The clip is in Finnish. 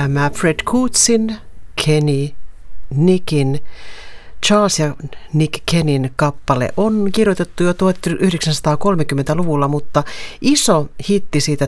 Tämä Fred Coutsin, Kenny, Nickin, Charles ja Nick Kennyn kappale on kirjoitettu jo 1930-luvulla, mutta iso hitti siitä